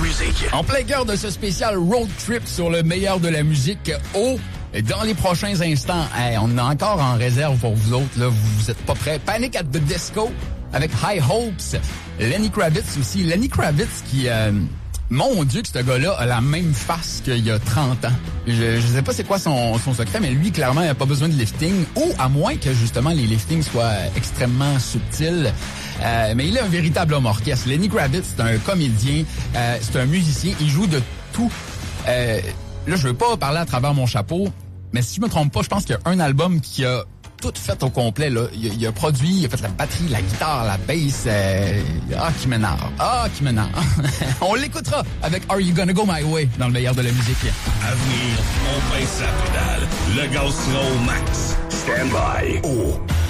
musique. En plein cœur de ce spécial road trip sur le meilleur de la musique dans les prochains instants. On a encore en réserve pour vous autres. Là, vous êtes pas prêts. Panic at the Disco avec High Hopes. Lenny Kravitz aussi. Lenny Kravitz qui... mon Dieu, que ce gars-là a la même face qu'il y a 30 ans. Je sais pas c'est quoi son secret, mais lui, clairement, il n'a pas besoin de lifting, ou à moins que, justement, les liftings soient extrêmement subtils. Mais il est un véritable homme orchestre. Lenny Kravitz, c'est un comédien, c'est un musicien, il joue de tout. Là, je veux pas parler à travers mon chapeau, mais si je me trompe pas, je pense qu'il y a un album qui a tout fait au complet, là. Il a produit, il a fait la batterie, la guitare, la bass. Qui m'énerve. Qui m'énerve. On l'écoutera avec Are You Gonna Go My Way dans le meilleur de la musique. À venir, on baisse la pédale. Le gaz sera au max. Stand by.